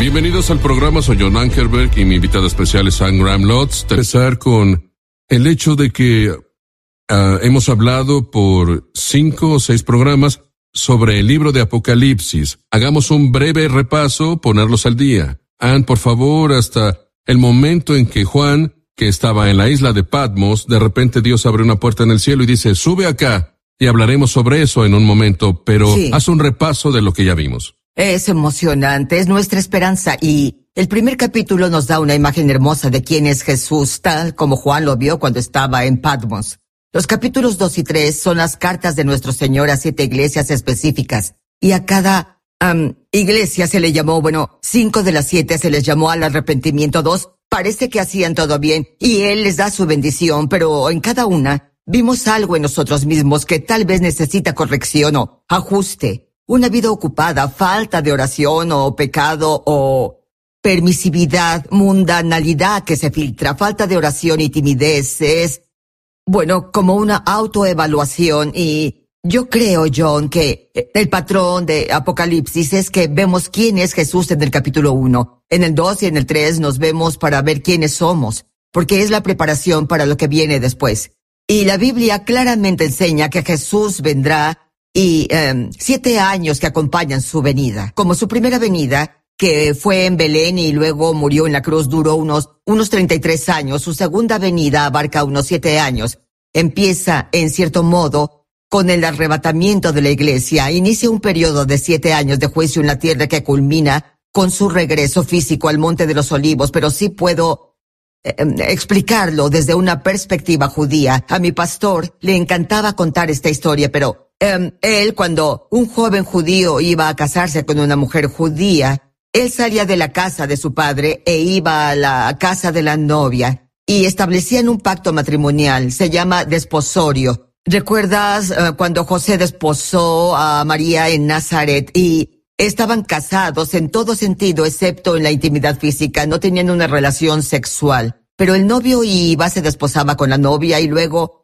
Bienvenidos al programa, soy John Ankerberg y mi invitada especial es Anne Graham Lotz. Empezar con el hecho de que hemos hablado por 5 o 6 programas sobre el libro de Apocalipsis. Hagamos un breve repaso, ponerlos al día. Anne, por favor, hasta el momento en que Juan, que estaba en la isla de Patmos, de repente Dios abre una puerta en el cielo y dice, sube acá, y hablaremos sobre eso en un momento, pero haz un repaso de lo que ya vimos. Es emocionante, es nuestra esperanza, y el primer capítulo nos da una imagen hermosa de quién es Jesús, tal como Juan lo vio cuando estaba en Patmos. Los capítulos 2 y 3 son las cartas de nuestro Señor a 7 iglesias específicas, y a cada iglesia se le llamó, 5 de las 7 se les llamó al arrepentimiento, 2 parece que hacían todo bien, y Él les da su bendición, pero en cada una vimos algo en nosotros mismos que tal vez necesita corrección o ajuste. Una vida ocupada, falta de oración o pecado o permisividad, mundanalidad que se filtra, falta de oración y timidez es, como una autoevaluación. Y yo creo, John, que el patrón de Apocalipsis es que vemos quién es Jesús en el capítulo 1. En el 2 y en el 3 nos vemos para ver quiénes somos, porque es la preparación para lo que viene después. Y la Biblia claramente enseña que Jesús vendrá y 7 años que acompañan su venida. Como su primera venida, que fue en Belén y luego murió en la cruz, duró unos 33 años. Su segunda venida abarca unos 7 años. Empieza, en cierto modo, con el arrebatamiento de la iglesia. Inicia un periodo de 7 años de juicio en la tierra que culmina con su regreso físico al Monte de los Olivos, pero sí puedo explicarlo desde una perspectiva judía. A mi pastor le encantaba contar esta historia, pero él, cuando un joven judío iba a casarse con una mujer judía, él salía de la casa de su padre e iba a la casa de la novia y establecían un pacto matrimonial. Se llama desposorio. ¿Recuerdas cuando José desposó a María en Nazaret y estaban casados en todo sentido excepto en la intimidad física? No tenían una relación sexual, pero el novio iba, se desposaba con la novia y luego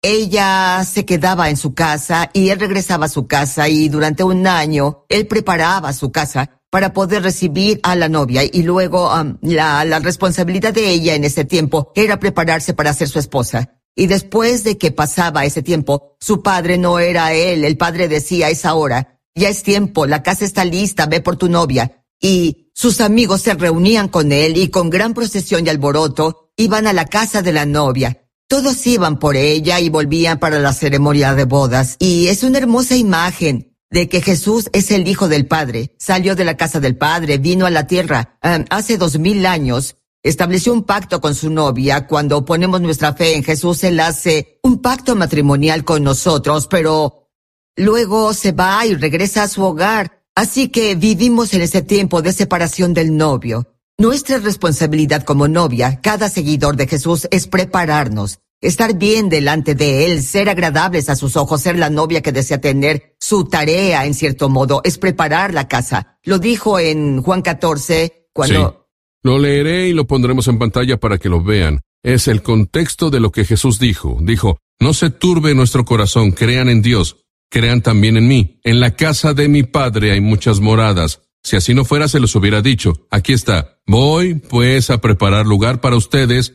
ella se quedaba en su casa y él regresaba a su casa, y durante un año él preparaba su casa para poder recibir a la novia, y luego la responsabilidad de ella en ese tiempo era prepararse para ser su esposa. Y después de que pasaba ese tiempo, su padre no era él. El padre decía, es ahora, ya es tiempo, la casa está lista, ve por tu novia. Y sus amigos se reunían con él y con gran procesión y alboroto iban a la casa de la novia. Todos iban por ella y volvían para la ceremonia de bodas. Y es una hermosa imagen de que Jesús es el Hijo del Padre. Salió de la casa del Padre, vino a la tierra hace 2000 años. Estableció un pacto con su novia. Cuando ponemos nuestra fe en Jesús, Él hace un pacto matrimonial con nosotros, pero luego se va y regresa a su hogar. Así que vivimos en ese tiempo de separación del novio. Nuestra responsabilidad como novia, cada seguidor de Jesús, es prepararnos, estar bien delante de Él, ser agradables a sus ojos, ser la novia que desea tener. Su tarea, en cierto modo, es preparar la casa. Lo dijo en Juan 14, cuando... Sí, lo leeré y lo pondremos en pantalla para que lo vean. Es el contexto de lo que Jesús dijo. Dijo, no se turbe nuestro corazón, crean en Dios, crean también en mí. En la casa de mi Padre hay muchas moradas. Si así no fuera, se los hubiera dicho. Aquí está. Voy, pues, a preparar lugar para ustedes,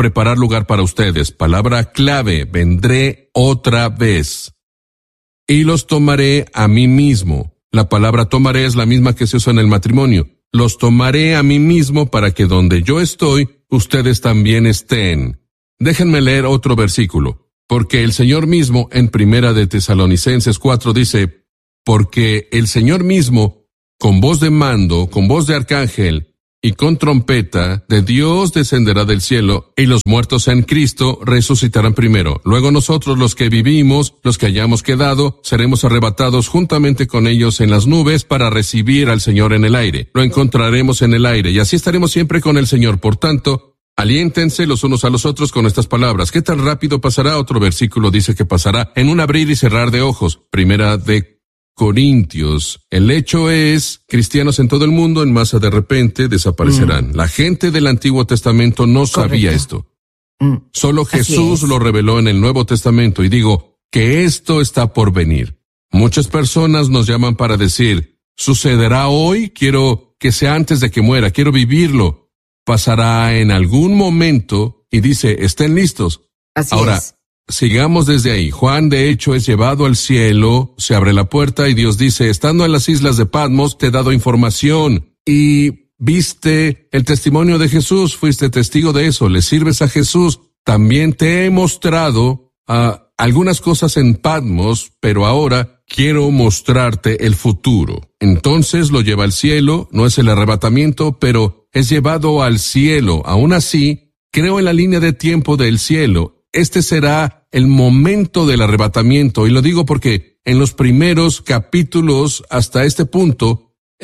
Palabra clave, vendré otra vez. Y los tomaré a mí mismo. La palabra tomaré es la misma que se usa en el matrimonio. Los tomaré a mí mismo para que donde yo estoy, ustedes también estén. Déjenme leer otro versículo. Porque el Señor mismo, en 1 de Tesalonicenses 4, dice, porque el Señor mismo, con voz de mando, con voz de arcángel y con trompeta de Dios descenderá del cielo, y los muertos en Cristo resucitarán primero. Luego nosotros, los que vivimos, los que hayamos quedado, seremos arrebatados juntamente con ellos en las nubes para recibir al Señor en el aire. Lo encontraremos en el aire, y así estaremos siempre con el Señor. Por tanto, aliéntense los unos a los otros con estas palabras. ¿Qué tan rápido pasará? Otro versículo dice que pasará en un abrir y cerrar de ojos. 1 de Corintios. El hecho es, cristianos en todo el mundo en masa de repente desaparecerán. La gente del Antiguo Testamento no sabía esto. Solo Jesús lo reveló en el Nuevo Testamento, y digo que esto está por venir. Muchas personas nos llaman para decir, ¿sucederá hoy? Quiero que sea antes de que muera, quiero vivirlo. Pasará en algún momento y dice, estén listos. Así Ahora, es. sigamos desde ahí. Juan, de hecho, es llevado al cielo, se abre la puerta y Dios dice, estando en las islas de Patmos, te he dado información y viste el testimonio de Jesús, fuiste testigo de eso, le sirves a Jesús. También te he mostrado algunas cosas en Patmos, pero ahora quiero mostrarte el futuro. Entonces lo lleva al cielo, no es el arrebatamiento, pero es llevado al cielo. Aún así, creo en la línea de tiempo del cielo. Este será el momento del arrebatamiento, y lo digo porque en los primeros capítulos hasta este punto,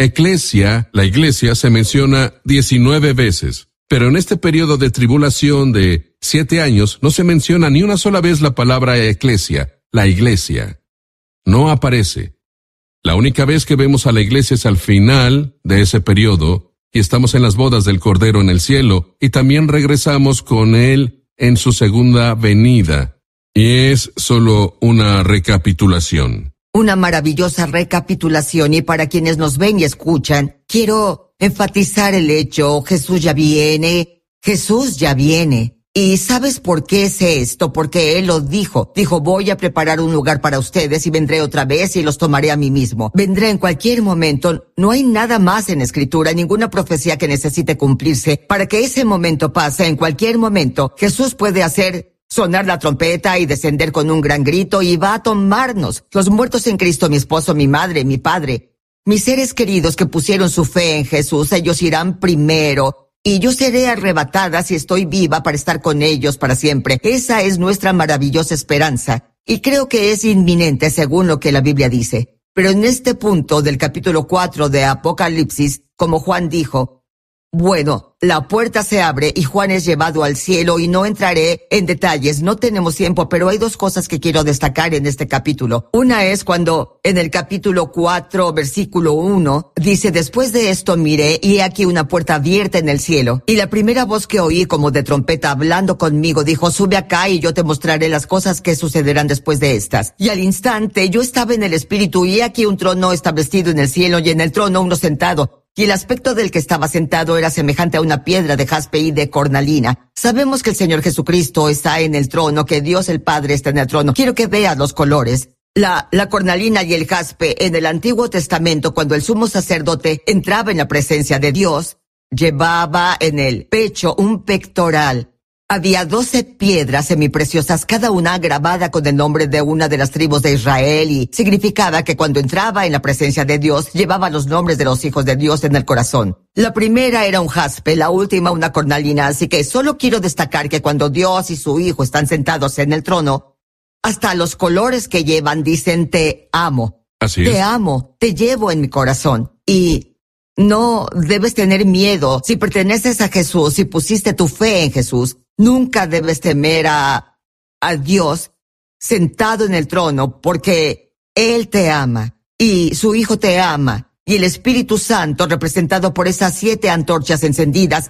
la iglesia se menciona 19 veces, pero en este periodo de tribulación de 7 años no se menciona ni una sola vez la palabra eclesia, la iglesia. No aparece. La única vez que vemos a la iglesia es al final de ese periodo, y estamos en las bodas del Cordero en el cielo, y también regresamos con él en su segunda venida. Y es solo una recapitulación. Una maravillosa recapitulación, y para quienes nos ven y escuchan, quiero enfatizar el hecho, Jesús ya viene, Jesús ya viene. ¿Y sabes por qué sé esto? Porque Él lo dijo. Dijo, voy a preparar un lugar para ustedes y vendré otra vez y los tomaré a mí mismo. Vendré en cualquier momento. No hay nada más en Escritura, ninguna profecía que necesite cumplirse. Para que ese momento pase, en cualquier momento, Jesús puede hacer sonar la trompeta y descender con un gran grito y va a tomarnos, los muertos en Cristo, mi esposo, mi madre, mi padre, mis seres queridos que pusieron su fe en Jesús. Ellos irán primero. Y yo seré arrebatada si estoy viva para estar con ellos para siempre. Esa es nuestra maravillosa esperanza. Y creo que es inminente según lo que la Biblia dice. Pero en este punto del capítulo 4 de Apocalipsis, como Juan dijo, bueno, la puerta se abre y Juan es llevado al cielo, y no entraré en detalles, no tenemos tiempo, pero hay dos cosas que quiero destacar en este capítulo. Una es cuando en el capítulo 4, versículo 1, dice, después de esto miré y he aquí una puerta abierta en el cielo. Y la primera voz que oí como de trompeta hablando conmigo dijo, sube acá y yo te mostraré las cosas que sucederán después de estas. Y al instante yo estaba en el espíritu y he aquí un trono establecido en el cielo y en el trono uno sentado. Y el aspecto del que estaba sentado era semejante a una piedra de jaspe y de cornalina. Sabemos que el Señor Jesucristo está en el trono, que Dios el Padre está en el trono. Quiero que veas los colores. La cornalina y el jaspe en el Antiguo Testamento, cuando el sumo sacerdote entraba en la presencia de Dios, llevaba en el pecho un pectoral. Había 12 piedras semipreciosas, cada una grabada con el nombre de una de las tribus de Israel, y significaba que cuando entraba en la presencia de Dios, llevaba los nombres de los hijos de Dios en el corazón. La primera era un jaspe, la última una cornalina, así que solo quiero destacar que cuando Dios y su Hijo están sentados en el trono, hasta los colores que llevan dicen te amo. Así es. Te amo, te llevo en mi corazón. Y no debes tener miedo. Si perteneces a Jesús, si pusiste tu fe en Jesús, nunca debes temer a Dios sentado en el trono, porque Él te ama y su Hijo te ama, y el Espíritu Santo, representado por esas 7 antorchas encendidas,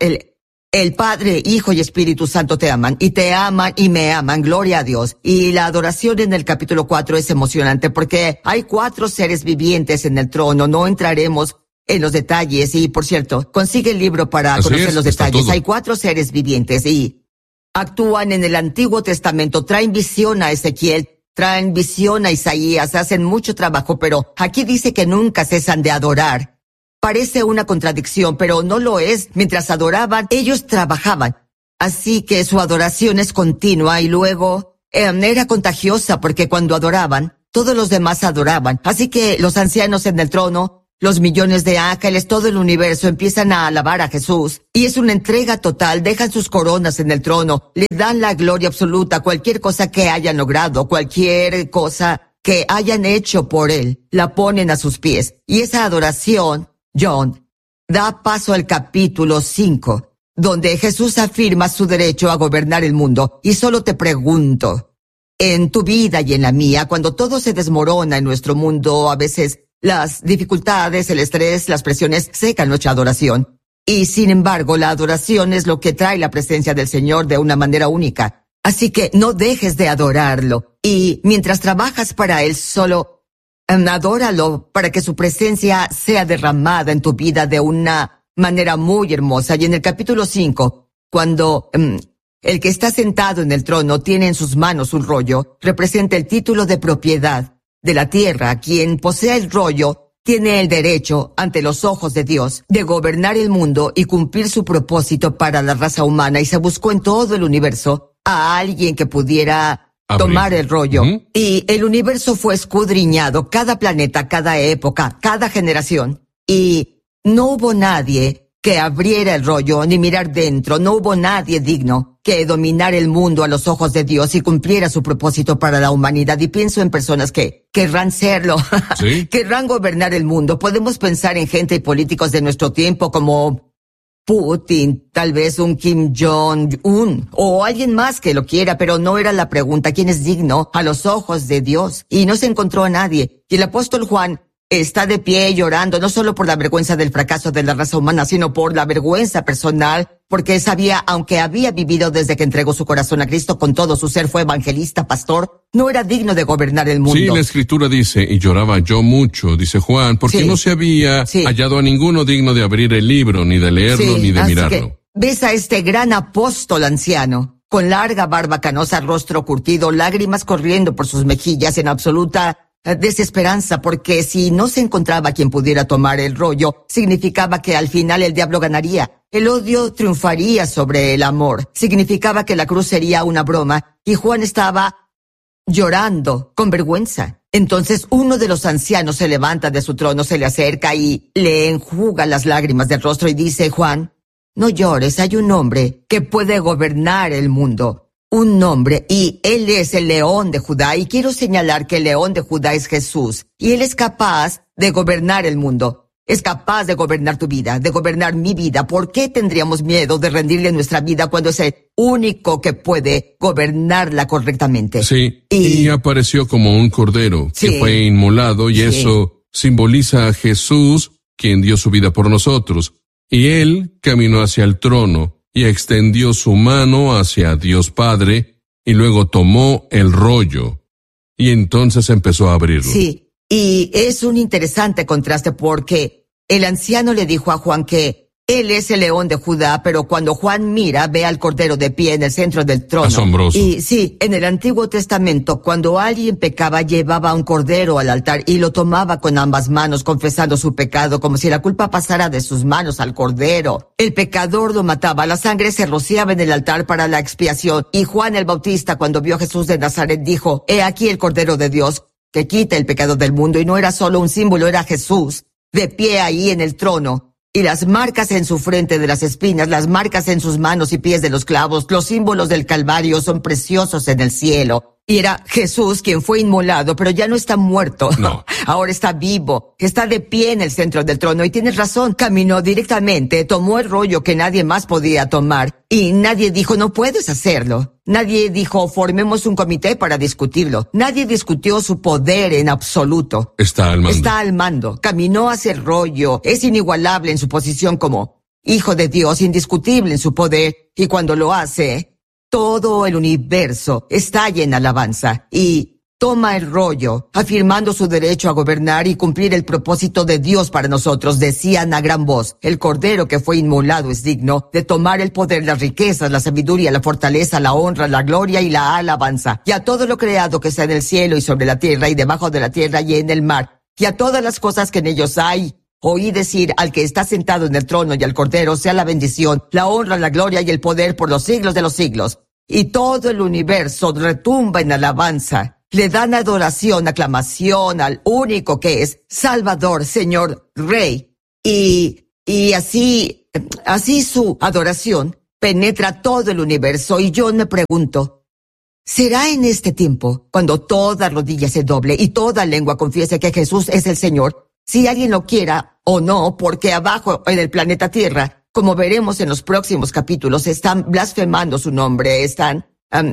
el Padre, Hijo y Espíritu Santo te aman y me aman, gloria a Dios. Y la adoración en el capítulo 4 es emocionante porque hay 4 seres vivientes en el trono. No entraremos en los detalles, y por cierto, consigue el libro para conocer los detalles. Hay 4 seres vivientes y actúan en el Antiguo Testamento, traen visión a Ezequiel, traen visión a Isaías, hacen mucho trabajo, pero aquí dice que nunca cesan de adorar. Parece una contradicción, pero no lo es. Mientras adoraban, ellos trabajaban. Así que su adoración es continua, y luego era contagiosa porque cuando adoraban, todos los demás adoraban. Así que los ancianos en el trono, los millones de ángeles, todo el universo empiezan a alabar a Jesús. Y es una entrega total, dejan sus coronas en el trono, le dan la gloria absoluta, cualquier cosa que hayan logrado, cualquier cosa que hayan hecho por Él, la ponen a sus pies. Y esa adoración, John, da paso al capítulo 5, donde Jesús afirma su derecho a gobernar el mundo. Y solo te pregunto, en tu vida y en la mía, cuando todo se desmorona en nuestro mundo, a veces las dificultades, el estrés, las presiones secan nuestra adoración. Y sin embargo, la adoración es lo que trae la presencia del Señor de una manera única. Así que no dejes de adorarlo. Y mientras trabajas para Él, solo Adóralo para que su presencia sea derramada en tu vida de una manera muy hermosa. Y en el capítulo 5, cuando el que está sentado en el trono tiene en sus manos un rollo, representa el título de propiedad de la tierra. Quien posea el rollo tiene el derecho, ante los ojos de Dios, de gobernar el mundo y cumplir su propósito para la raza humana. Y se buscó en todo el universo a alguien que pudiera tomar el rollo. Y el universo fue escudriñado, cada planeta, cada época, cada generación. Y no hubo nadie que abriera el rollo ni mirar dentro. No hubo nadie digno que dominara el mundo a los ojos de Dios y cumpliera su propósito para la humanidad. Y pienso en personas que querrán serlo, ¿sí? Querrán gobernar el mundo. Podemos pensar en gente y políticos de nuestro tiempo como Putin, tal vez un Kim Jong-un o alguien más que lo quiera, pero no era la pregunta quién es digno a los ojos de Dios. Y no se encontró a nadie. Y el apóstol Juan está de pie llorando, no solo por la vergüenza del fracaso de la raza humana, sino por la vergüenza personal, porque sabía, aunque había vivido desde que entregó su corazón a Cristo con todo su ser, fue evangelista, pastor, no era digno de gobernar el mundo. Sí, la Escritura dice, y lloraba yo mucho, dice Juan, porque no se había hallado a ninguno digno de abrir el libro, ni de leerlo, ni de mirarlo. Ves a este gran apóstol anciano, con larga barba canosa, rostro curtido, lágrimas corriendo por sus mejillas en absoluta desesperanza, porque si no se encontraba quien pudiera tomar el rollo, significaba que al final el diablo ganaría. El odio triunfaría sobre el amor. Significaba que la cruz sería una broma, y Juan estaba llorando con vergüenza. Entonces uno de los ancianos se levanta de su trono, se le acerca y le enjuga las lágrimas del rostro y dice: Juan, no llores, hay un hombre que puede gobernar el mundo. Un nombre, y él es el León de Judá, y quiero señalar que el León de Judá es Jesús, y él es capaz de gobernar el mundo, es capaz de gobernar tu vida, de gobernar mi vida. ¿Por qué tendríamos miedo de rendirle nuestra vida cuando es el único que puede gobernarla correctamente? Sí, y apareció como un cordero que fue inmolado, y eso simboliza a Jesús, quien dio su vida por nosotros, y él caminó hacia el trono, y extendió su mano hacia Dios Padre, y luego tomó el rollo, y entonces empezó a abrirlo. Sí, y es un interesante contraste porque el anciano le dijo a Juan que él es el León de Judá, pero cuando Juan mira, ve al Cordero de pie en el centro del trono. Asombroso. Y sí, en el Antiguo Testamento, cuando alguien pecaba, llevaba un cordero al altar y lo tomaba con ambas manos, confesando su pecado, como si la culpa pasara de sus manos al cordero. El pecador lo mataba, la sangre se rociaba en el altar para la expiación. Y Juan el Bautista, cuando vio a Jesús de Nazaret, dijo: He aquí el Cordero de Dios, que quita el pecado del mundo. Y no era solo un símbolo, era Jesús, de pie ahí en el trono. Y las marcas en su frente de las espinas, las marcas en sus manos y pies de los clavos, los símbolos del Calvario son preciosos en el cielo. Y era Jesús quien fue inmolado, pero ya no está muerto. No. Ahora está vivo, está de pie en el centro del trono. Y tienes razón, caminó directamente, tomó el rollo que nadie más podía tomar. Y nadie dijo: no puedes hacerlo. Nadie dijo: formemos un comité para discutirlo. Nadie discutió su poder en absoluto. Está al mando. Está al mando. Caminó hacia el rollo. Es inigualable en su posición como Hijo de Dios, indiscutible en su poder. Y cuando lo hace, todo el universo estalla en alabanza y toma el rollo, afirmando su derecho a gobernar y cumplir el propósito de Dios para nosotros. Decían a gran voz: el Cordero que fue inmolado es digno de tomar el poder, las riquezas, la sabiduría, la fortaleza, la honra, la gloria y la alabanza. Y a todo lo creado que está en el cielo y sobre la tierra y debajo de la tierra y en el mar, y a todas las cosas que en ellos hay. Oí decir al que está sentado en el trono y al Cordero sea la bendición, la honra, la gloria y el poder por los siglos de los siglos. Y todo el universo retumba en alabanza. Le dan adoración, aclamación al único que es Salvador, Señor, Rey. Y así su adoración penetra todo el universo. Y yo me pregunto, ¿será en este tiempo, cuando toda rodilla se doble y toda lengua confiese que Jesús es el Señor, si alguien lo quiera o no, porque abajo en el planeta Tierra, como veremos en los próximos capítulos, están blasfemando su nombre, están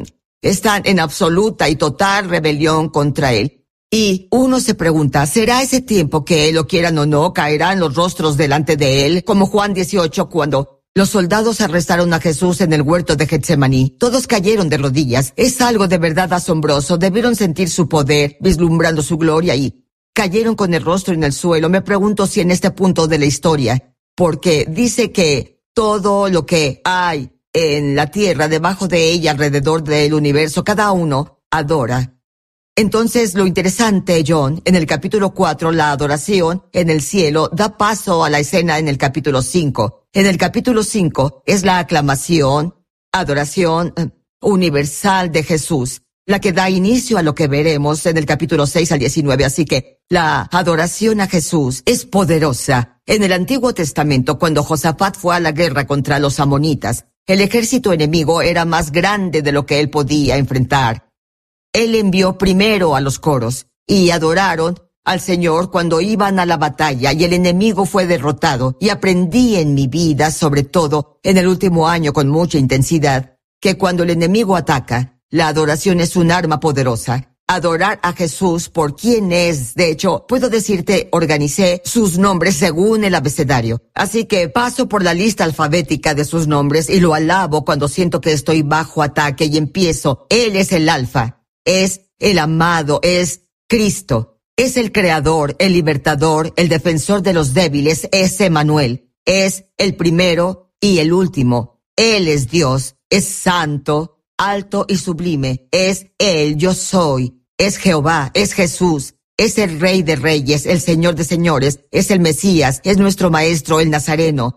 en absoluta y total rebelión contra él? Y uno se pregunta, ¿será ese tiempo que lo quieran o no, caerán los rostros delante de él, como Juan 18, cuando los soldados arrestaron a Jesús en el huerto de Getsemaní? Todos cayeron de rodillas. Es algo de verdad asombroso. Debieron sentir su poder, vislumbrando su gloria, y cayeron con el rostro en el suelo. Me pregunto si en este punto de la historia, porque dice que todo lo que hay en la tierra, debajo de ella, alrededor del universo, cada uno adora. Entonces, lo interesante, John, en el capítulo 4, la adoración en el cielo da paso a la escena en el capítulo 5. En el capítulo 5 es la aclamación, adoración universal de Jesús, la que da inicio a lo que veremos en el capítulo 6 al 19. Así que la adoración a Jesús es poderosa. En el Antiguo Testamento, cuando Josafat fue a la guerra contra los amonitas, el ejército enemigo era más grande de lo que él podía enfrentar. Él envió primero a los coros y adoraron al Señor cuando iban a la batalla, y el enemigo fue derrotado. Y aprendí en mi vida, sobre todo en el último año con mucha intensidad, que cuando el enemigo ataca, la adoración es un arma poderosa. Adorar a Jesús por quien es. De hecho, puedo decirte, organicé sus nombres según el abecedario. Así que paso por la lista alfabética de sus nombres y lo alabo cuando siento que estoy bajo ataque y empiezo. Él es el Alfa. Es el amado, es Cristo, es el Creador, el Libertador, el Defensor de los débiles, es Emmanuel, es el primero y el último. Él es Dios, es santo, alto y sublime, es Él, yo soy, es Jehová, es Jesús, es el Rey de Reyes, el Señor de Señores, es el Mesías, es nuestro Maestro, el Nazareno.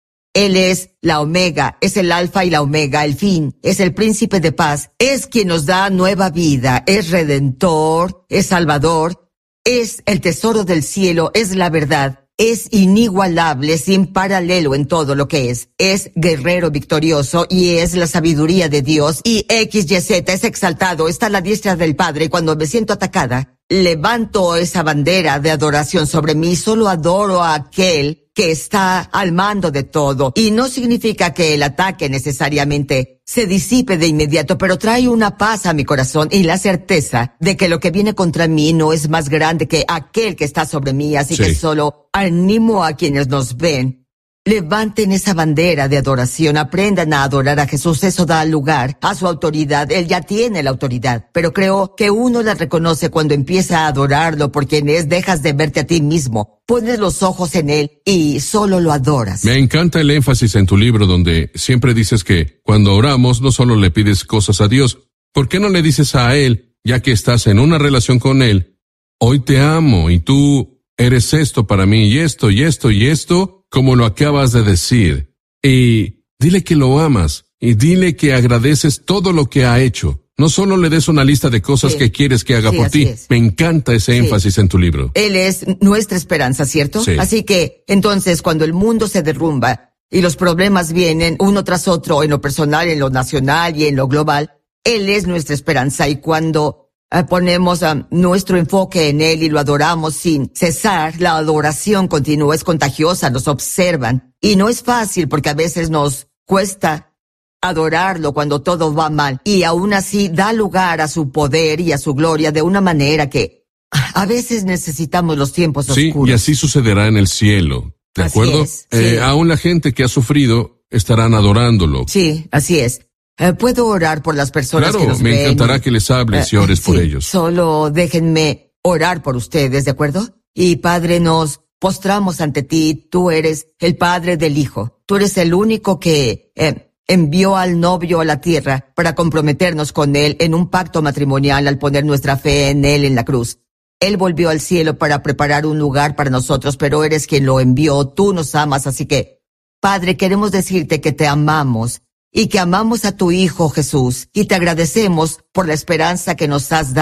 Él es la Omega, es el Alfa y la Omega, el fin, es el Príncipe de Paz, es quien nos da nueva vida, es Redentor, es Salvador, es el tesoro del cielo, es la verdad, es inigualable, sin paralelo en todo lo que es guerrero victorioso y es la sabiduría de Dios, y XYZ es exaltado, está a la diestra del Padre. Cuando me siento atacada, levanto esa bandera de adoración sobre mí, solo adoro a aquel que está al mando de todo. Y no significa que el ataque necesariamente se disipe de inmediato, pero trae una paz a mi corazón y la certeza de que lo que viene contra mí no es más grande que aquel que está sobre mí. Así que solo animo a quienes nos ven. Levanten esa bandera de adoración, aprendan a adorar a Jesús, eso da lugar a su autoridad. Él ya tiene la autoridad, pero creo que uno la reconoce cuando empieza a adorarlo por quien es. Dejas de verte a ti mismo, pones los ojos en Él y solo lo adoras. Me encanta el énfasis en tu libro donde siempre dices que cuando oramos no solo le pides cosas a Dios. ¿Por qué no le dices a Él, ya que estás en una relación con Él, hoy te amo y tú eres esto para mí y esto y esto y esto, como lo acabas de decir? Y dile que lo amas y dile que agradeces todo lo que ha hecho. No solo le des una lista de cosas que quieres que haga por ti. Me encanta ese énfasis en tu libro. Él es nuestra esperanza, ¿cierto? Sí. Así que, entonces, cuando el mundo se derrumba y los problemas vienen uno tras otro, en lo personal, en lo nacional y en lo global, Él es nuestra esperanza. Y cuando ponemos nuestro enfoque en Él y lo adoramos sin cesar, la adoración continúa, es contagiosa, nos observan. Y no es fácil porque a veces nos cuesta adorarlo cuando todo va mal, y aún así da lugar a su poder y a su gloria de una manera que a veces necesitamos los tiempos oscuros. Sí, y así sucederá en el cielo, ¿de acuerdo? Así es, aún la gente que ha sufrido estarán adorándolo. Sí, así es. ¿Puedo orar por las personas que nos ven? Claro, me encantará que les hables y ores por ellos. Solo déjenme orar por ustedes, ¿de acuerdo? Y Padre, nos postramos ante ti. Tú eres el Padre del Hijo. Tú eres el único que envió al novio a la tierra para comprometernos con Él en un pacto matrimonial al poner nuestra fe en Él en la cruz. Él volvió al cielo para preparar un lugar para nosotros, pero eres quien lo envió. Tú nos amas, así que, Padre, queremos decirte que te amamos y que amamos a tu Hijo Jesús, y te agradecemos por la esperanza que nos has dado.